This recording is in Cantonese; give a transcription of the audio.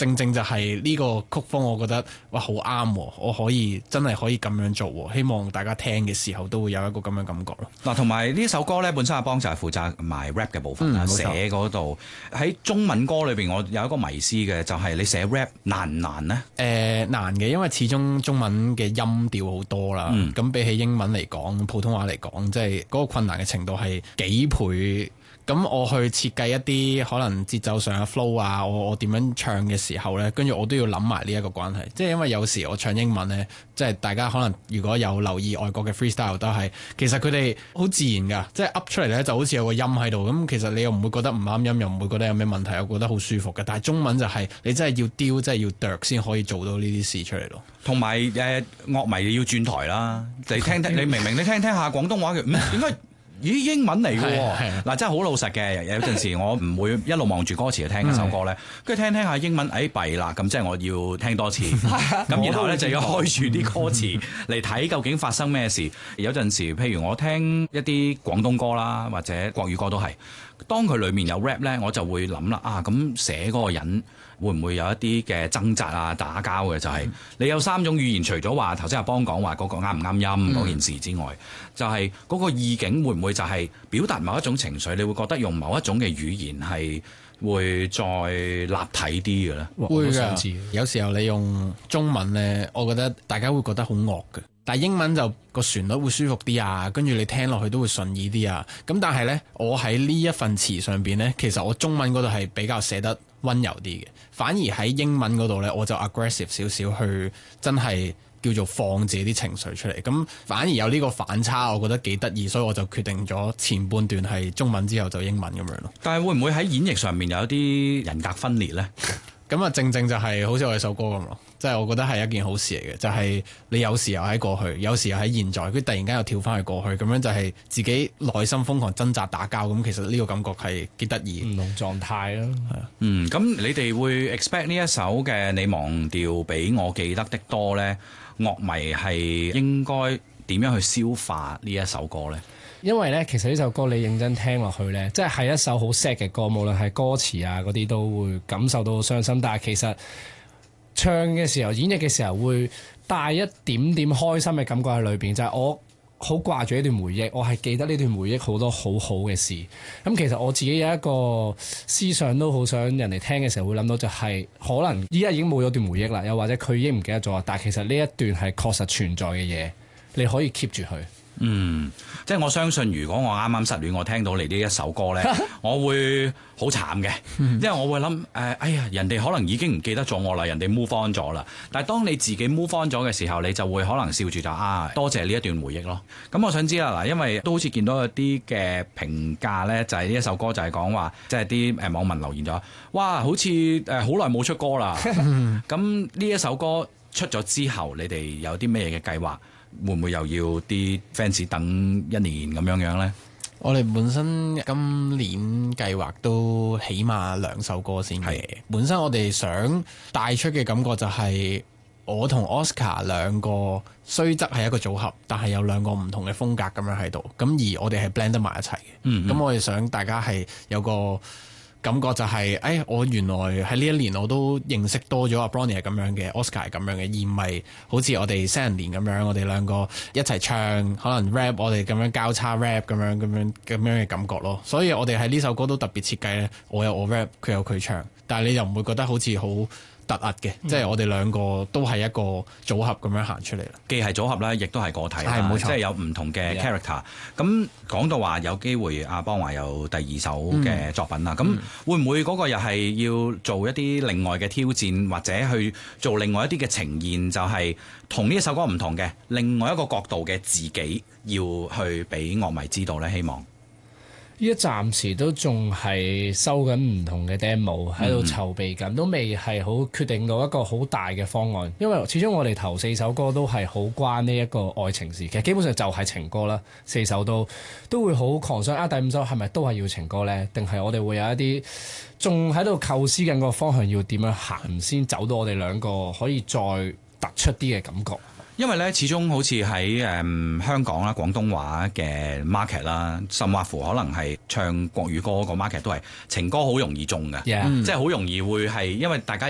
正就係呢個曲風，我覺得哇好啱喎，我可以真係可以咁樣做喎，希望大家聽嘅時候都會有一個咁樣感覺咯。 嗱，同埋呢首歌咧，本身阿邦就係負責埋 rap 嘅部分啦，寫嗰度喺中文歌裏邊，我有一個迷思嘅，就係你寫 rap 難唔難呢？ 難嘅，因為始終中文嘅音調好多啦，咁比起英文嚟講，普通話嚟講，即係嗰個困難嘅程度係幾倍。咁我去設計一啲可能節奏上嘅 flow 啊，我點樣唱嘅時候呢，跟住我都要諗埋呢一個關係。即係因為有時我唱英文呢，即係大家可能如果有留意外國嘅 freestyle 都係，其實佢哋好自然㗎，即係 up 出嚟呢就好似有個音喺度。咁其實你又唔會覺得唔啱音，又唔會覺得有咩問題，我覺得好舒服嘅。但係中文就係你真係要雕，真係要啄先可以做到呢啲事出嚟咯。同埋樂迷要轉台啦，你聽你明明你聽下廣東話嘅，點解？咦，英文嚟嘅喎，嗱真係好老實嘅。有陣時我唔會一路望住歌詞去聽一首歌咧，跟住聽下英文，弊啦，咁即係我要聽多次，咁然後咧就要開住啲歌詞嚟睇究竟發生咩事。有陣時，譬如我聽一啲廣東歌啦，或者國語歌都係，當佢裡面有 rap 咧，我就會諗啦，咁寫嗰個人會唔會有一啲嘅掙扎啊、打交嘅？就係你有3種語言，除咗話頭先阿邦講話嗰個啱唔啱音嗰件事之外，就係嗰個意境會唔會就係表達某一種情緒？你會覺得用某一種嘅語言係會再立體啲嘅咧？ 會㗎，有時候你用中文咧，我覺得大家會覺得好惡嘅。但係英文就個旋律會舒服啲啊，跟住你聽落去都會順耳啲啊。咁但係呢，我喺呢一份詞上邊呢，其實我中文嗰度係比較寫得溫柔啲嘅，反而喺英文嗰度呢，我就 aggressive 少少去真係叫做放自己啲情緒出嚟。咁反而有呢個反差，我覺得幾得意，所以我就決定咗前半段係中文之後就英文咁樣咯。 但係會唔會喺演繹上面有啲人格分裂呢？ 咁啊，正就係好似我哋首歌咁咯，即係我覺得係一件好事嚟嘅，就係你有時候喺過去，有時候喺現在，佢突然間又跳翻去過去，咁樣就係自己內心瘋狂掙扎打交，咁其實呢個感覺係幾得意， 唔同狀態咯。係啊， 咁你哋會 expect 呢一首嘅你忘掉比我記得的多呢？樂迷係應該點樣去消化呢一首歌呢？ 因為咧，其實呢首歌你認真聽落去咧，即係一首好 sad 嘅歌，無論係歌詞啊嗰啲都會感受到傷心。但係其實唱嘅時候、演繹嘅時候，會帶一點點開心嘅感覺喺裏邊。就係我好掛住呢段回憶，我係記得呢段回憶好多好好嘅事。咁其實我自己有一個思想都好想人哋聽嘅時候會諗到，就係可能依家已經冇咗段回憶啦，又或者佢已經唔記得咗。但係其實呢一段係確實存在嘅嘢，你可以 keep 住佢。 即係我相信，如果我啱啱失戀，我聽到你呢一首歌呢，我會好慘嘅，因為我會諗哎呀，人哋可能已經唔記得咗我啦，人哋 move on 咗啦。但係當你自己 move on 咗嘅時候，你就會可能笑住就多謝呢一段回憶咯。咁我想知啦，嗱，因為都好似見到一啲嘅評價呢，就係呢一首歌就係講話，即係啲網民留言咗，哇，好似好耐冇出歌啦。咁呢一首歌出咗之後，你哋有啲咩嘅計劃？會唔會又要啲 fans 等1年咁樣呢？ 我哋本身今年計劃都起碼2首歌先嘅。本身我哋想帶出嘅感覺就係我同 Oscar 兩個雖則係一個組合，但係有2個唔同嘅風格咁樣喺度。咁而我哋係 blend 得埋一齊嘅。咁我哋想大家係有個感覺就係，我原來喺呢1年我都認識多咗阿 Bronny 係咁樣嘅 ，Oscar 係咁樣嘅，而唔係好似我哋新人年咁樣，我哋2個一齊唱，可能 rap 我哋咁樣交叉 rap 咁樣嘅感覺咯。所以我哋喺呢首歌都特別設計咧，我有我 rap， 佢有佢唱，但係你又唔會覺得好似好突兀嘅，即係我哋2個都係一個組合咁樣行出嚟啦。 既係組合啦，亦都係個體啦， 冇錯， 即係有唔同嘅 character。咁講到話有機會阿邦華有第2首嘅作品啦，咁會唔會嗰個又係要做一啲另外嘅挑戰，或者去做另外一啲嘅呈現，就係同呢一首歌唔同嘅另外一個角度嘅自己，要去俾樂迷知道呢？希望。 依家暫時都仲係收緊唔同嘅 demo 喺度籌備緊，都未係好決定到一個好大嘅方案。因為始終我哋頭4首歌都係好關呢一個愛情事，其實基本上就係情歌啦。4首都會好狂想第5首係咪都係要情歌呢？定係我哋會有一啲仲喺度構思緊個方向要點樣行先走到我哋2個可以再突出啲嘅感覺。 因為咧，始終好似喺香港啦、廣東話嘅 market 啦，甚或乎可能係唱國語歌個 market 都係情歌好容易中嘅，即係好容易會係因為大家